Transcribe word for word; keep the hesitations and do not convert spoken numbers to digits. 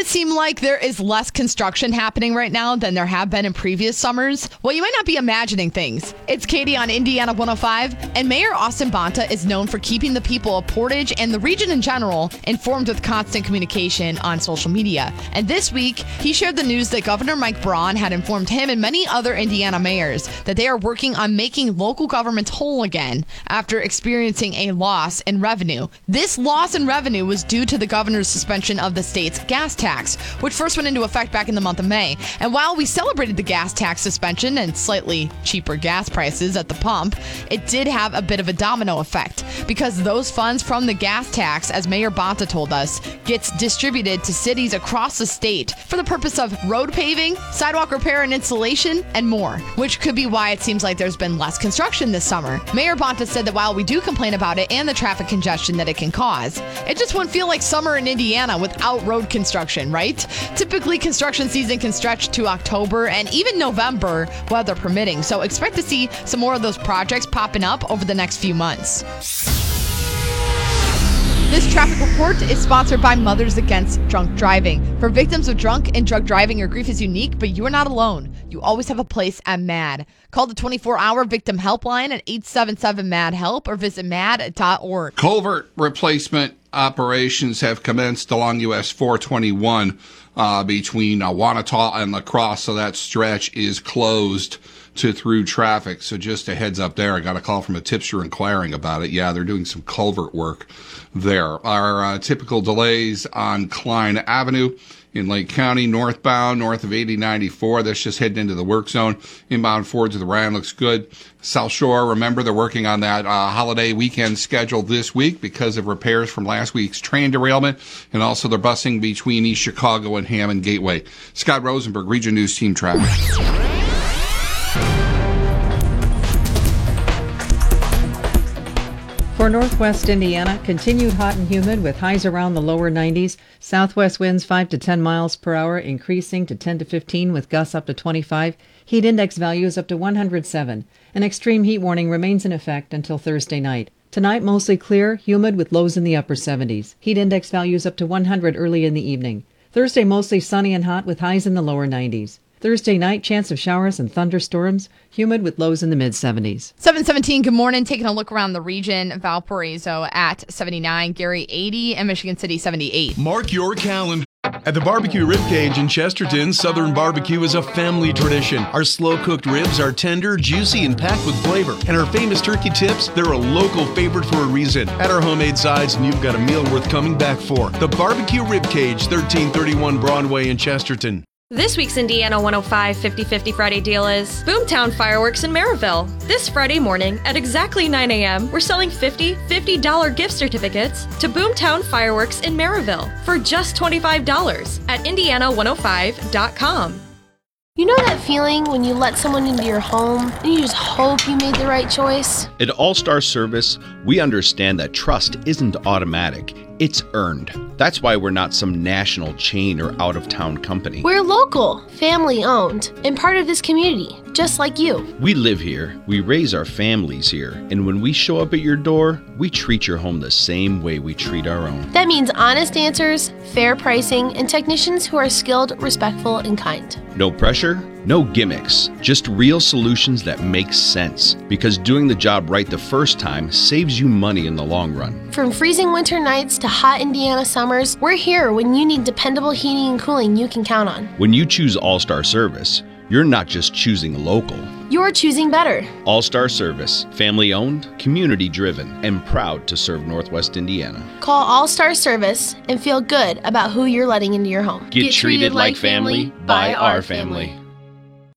it seem like there is less construction happening right now than there have been in previous summers? Well, you might not be imagining things. It's Katie on Indiana one oh five, and Mayor Austin Bonta is known for keeping the people of Portage and the region in general informed with constant communication on social media. And this week, he shared the news that Governor Mike Braun had informed him and many other Indiana mayors that they are working on making local governments whole again after experiencing a loss in revenue. This loss in revenue was due to the governor's suspension of the state's gas tax, which first went into effect back in the month of May. And while we celebrated the gas tax suspension and slightly cheaper gas prices at the pump, it did have a bit of a domino effect because those funds from the gas tax, as Mayor Bonta told us, gets distributed to cities across the state for the purpose of road paving, sidewalk repair and installation, and more, which could be why it seems like there's been less construction this summer. Mayor Bonta said that while we do complain about it and the traffic congestion that it can cause, it just wouldn't feel like summer in Indiana without road construction, right? Typically, construction season can stretch to October and even November, weather permitting. So expect to see some more of those projects popping up over the next few months. This traffic report is sponsored by Mothers Against Drunk Driving. For victims of drunk and drug driving, your grief is unique, but you are not alone. You always have a place at MAD. Call the twenty-four hour victim helpline at eight seven seven MAD HELP or visit mad dot org. Culvert replacement operations have commenced along U S four twenty-one uh, between uh, Wanata and La Crosse, so that stretch is closed to through traffic. So just a heads up there. I got a call from a tipster inquiring about it. Yeah, they're doing some culvert work there. Our uh, typical delays on Klein Avenue in Lake County, northbound, north of eighty ninety-four. That's just heading into the work zone. Inbound forward to the Ryan looks good. South Shore, remember, they're working on that uh, holiday weekend schedule this week because of repairs from last week's train derailment, and also they're busing between East Chicago and Hammond Gateway. Scott Rosenberg, Region News Team Traffic. For northwest Indiana, continued hot and humid with highs around the lower nineties. Southwest winds five to ten miles per hour, increasing to ten to fifteen with gusts up to twenty-five. Heat index values up to one hundred seven. An extreme heat warning remains in effect until Thursday night. Tonight, mostly clear, humid with lows in the upper seventies. Heat index values up to one hundred early in the evening. Thursday, mostly sunny and hot with highs in the lower nineties. Thursday night, chance of showers and thunderstorms, humid with lows in the mid-seventies. seven seventeen, good morning. Taking a look around the region, Valparaiso at seventy-nine, Gary eighty, and Michigan City seventy-eight. Mark your calendar. At the Barbecue Ribcage in Chesterton, Southern barbecue is a family tradition. Our slow-cooked ribs are tender, juicy, and packed with flavor. And our famous turkey tips, they're a local favorite for a reason. Add our homemade sides, and you've got a meal worth coming back for. The Barbecue Ribcage, thirteen thirty-one Broadway in Chesterton. This week's Indiana one oh five fifty fifty Friday deal is Boomtown Fireworks in Maryville. This Friday morning at exactly nine a.m., we're selling fifty fifty dollar gift certificates to Boomtown Fireworks in Maryville for just twenty-five dollars at indiana one oh five dot com. You know that feeling when you let someone into your home and you just hope you made the right choice? At All-Star Service, we understand that trust isn't automatic. It's earned. That's why we're not some national chain or out-of-town company. We're local, family-owned, and part of this community, just like you. We live here, we raise our families here, and when we show up at your door, we treat your home the same way we treat our own. That means honest answers, fair pricing, and technicians who are skilled, respectful, and kind. No pressure, no gimmicks, just real solutions that make sense. Because doing the job right the first time saves you money in the long run. From freezing winter nights to hot Indiana summers, we're here when you need dependable heating and cooling you can count on. When you choose All-Star Service, you're not just choosing local. You're choosing better. All-Star Service, family-owned, community-driven, and proud to serve Northwest Indiana. Call All-Star Service and feel good about who you're letting into your home. Get, Get treated, treated like family by our family. family.